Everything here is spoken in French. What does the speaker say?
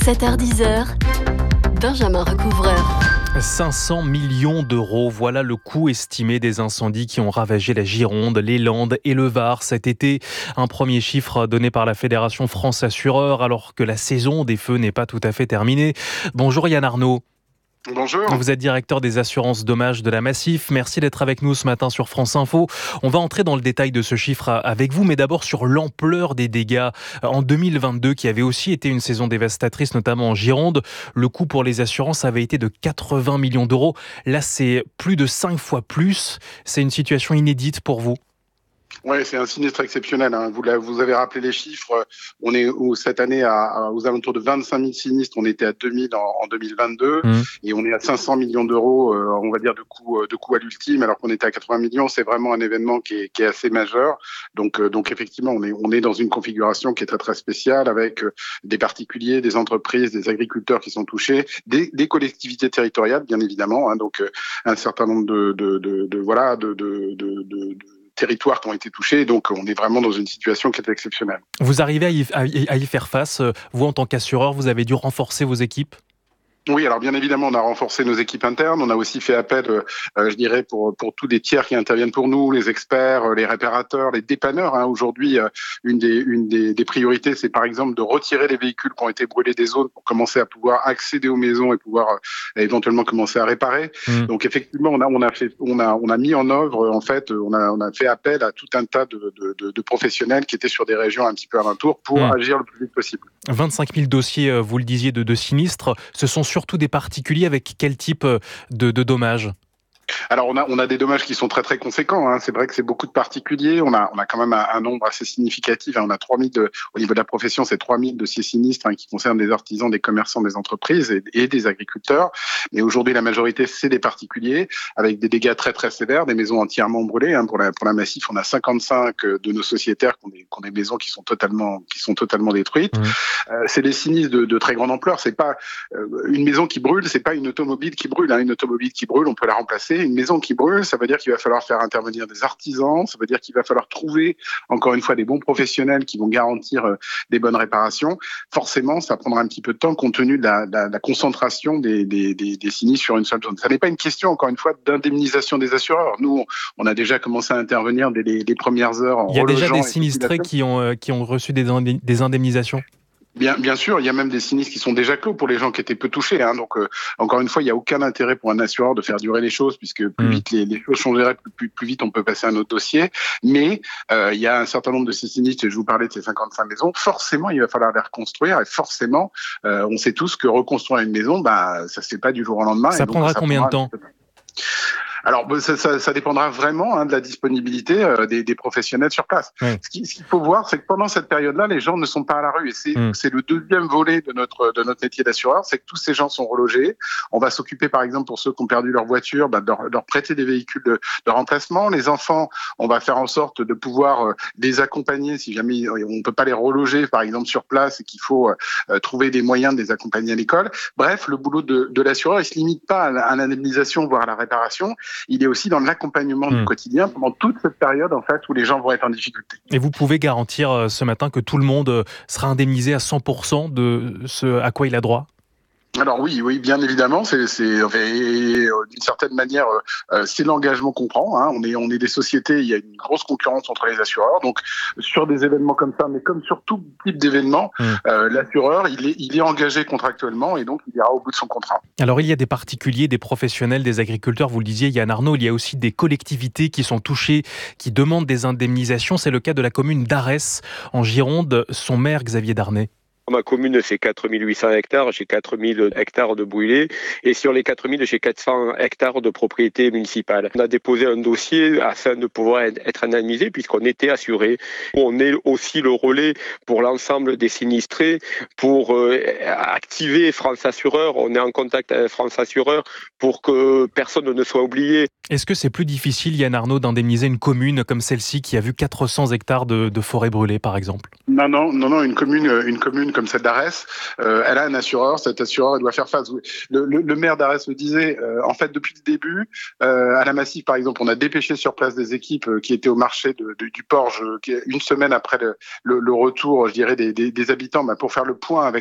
7h-10h, Benjamin Recouvreur. 500 millions d'euros, voilà le coût estimé des incendies qui ont ravagé la Gironde, les Landes et le Var cet été. Un premier chiffre donné par la Fédération France Assureurs alors que la saison des feux n'est pas tout à fait terminée. Bonjour Yann Arnaud. Bonjour. Vous êtes directeur des assurances dommages de la Massif. Merci d'être avec nous ce matin sur France Info. On va entrer dans le détail de ce chiffre avec vous, mais d'abord sur l'ampleur des dégâts. En 2022, qui avait aussi été une saison dévastatrice, notamment en Gironde, le coût pour les assurances avait été de 80 millions d'euros. Là, c'est plus de 5 fois plus. C'est une situation inédite pour vous. Oui, c'est un sinistre exceptionnel. Vous avez rappelé les chiffres. On est cette année aux alentours de 25 000 sinistres. On était à 2000 en 2022 et on est à 500 millions d'euros, on va dire, de coûts à l'ultime, alors qu'on était à 80 millions. C'est vraiment un événement qui est assez majeur. Donc effectivement, on est dans une configuration qui est très très spéciale avec des particuliers, des entreprises, des agriculteurs qui sont touchés, des collectivités territoriales, bien évidemment. Donc un certain nombre de territoires qui ont été touchés, donc on est vraiment dans une situation qui est exceptionnelle. Vous arrivez à y faire face, vous en tant qu'assureur, vous avez dû renforcer vos équipes ? Oui, alors bien évidemment, on a renforcé nos équipes internes. On a aussi fait appel, je dirais, pour tous les tiers qui interviennent pour nous, les experts, les réparateurs, les dépanneurs. Aujourd'hui, une des priorités, c'est par exemple de retirer les véhicules qui ont été brûlés des zones pour commencer à pouvoir accéder aux maisons et pouvoir éventuellement commencer à réparer. Donc effectivement, on a mis en œuvre, en fait, on a fait appel à tout un tas de professionnels qui étaient sur des régions un petit peu alentours pour agir le plus vite possible. 25 000 dossiers, vous le disiez, de sinistres. Ce sont surtout des particuliers avec quel type de dommages ? Alors on a des dommages qui sont très très conséquents. C'est vrai que c'est beaucoup de particuliers. On a quand même un nombre assez significatif. On a 3000 au niveau de la profession, c'est 3000 dossiers sinistres qui concernent des artisans, des commerçants, des entreprises et des agriculteurs. Mais aujourd'hui, la majorité c'est des particuliers avec des dégâts très très sévères, des maisons entièrement brûlées. Pour la Massif, on a 55 de nos sociétaires qui ont des maisons qui sont totalement détruites. C'est des sinistres de très grande ampleur. C'est pas une maison qui brûle, c'est pas une automobile qui brûle. Une automobile qui brûle, on peut la remplacer. Une maison qui brûle, ça veut dire qu'il va falloir faire intervenir des artisans, ça veut dire qu'il va falloir trouver, encore une fois, des bons professionnels qui vont garantir des bonnes réparations. Forcément, ça prendra un petit peu de temps compte tenu de la concentration des sinistres sur une seule zone. Ça n'est pas une question, encore une fois, d'indemnisation des assureurs. Nous, on a déjà commencé à intervenir dès les premières heures. Il y a déjà des sinistrés qui ont reçu des indemnisations ? Bien sûr, il y a même des sinistres qui sont déjà clos pour les gens qui étaient peu touchés. Donc, encore une fois, il n'y a aucun intérêt pour un assureur de faire durer les choses, puisque plus vite les choses changeraient, plus vite on peut passer à un autre dossier. Mais il y a un certain nombre de ces sinistres, je vous parlais de ces 55 maisons, forcément, il va falloir les reconstruire. Et forcément, on sait tous que reconstruire une maison, ça ne se fait pas du jour au lendemain. Ça prendra combien de temps ? Alors, ça dépendra vraiment de la disponibilité des professionnels sur place. Ce qu'il faut voir, c'est que pendant cette période-là, les gens ne sont pas à la rue. Et c'est le deuxième volet de notre métier d'assureur, c'est que tous ces gens sont relogés. On va s'occuper, par exemple, pour ceux qui ont perdu leur voiture, de leur prêter des véhicules de remplacement. Les enfants, on va faire en sorte de pouvoir les accompagner si jamais on ne peut pas les reloger, par exemple, sur place et qu'il faut trouver des moyens de les accompagner à l'école. Bref, le boulot de l'assureur, il se limite pas à l'indemnisation, voire à la réparation. Il est aussi dans l'accompagnement du quotidien pendant toute cette période en fait où les gens vont être en difficulté. Et vous pouvez garantir ce matin que tout le monde sera indemnisé à 100% de ce à quoi il a droit ? Alors oui, bien évidemment, c'est d'une certaine manière, c'est l'engagement qu'on prend. On est des sociétés, il y a une grosse concurrence entre les assureurs. Donc sur des événements comme ça, mais comme sur tout type d'événement, l'assureur il est engagé contractuellement et donc il ira au bout de son contrat. Alors il y a des particuliers, des professionnels, des agriculteurs. Vous le disiez, Yann Arnaud, il y a aussi des collectivités qui sont touchées, qui demandent des indemnisations. C'est le cas de la commune d'Arès en Gironde. Son maire Xavier Darnay. Ma commune, c'est 4800 hectares, j'ai 4000 hectares de brûlés et sur les 4000, j'ai 400 hectares de propriété municipale. On a déposé un dossier afin de pouvoir être indemnisé puisqu'on était assuré. On est aussi le relais pour l'ensemble des sinistrés pour activer France Assureur. On est en contact avec France Assureur pour que personne ne soit oublié. Est-ce que c'est plus difficile, Yann Arnaud, d'indemniser une commune comme celle-ci qui a vu 400 hectares de forêt brûlée, par exemple ? Non, une commune comme celle d'Arès, elle a un assureur. Cet assureur, elle doit faire face. Le maire d'Arès le disait. En fait, depuis le début, à la Massif, par exemple, on a dépêché sur place des équipes qui étaient au marché du Porge, une semaine après le retour, je dirais, des habitants, pour faire le point avec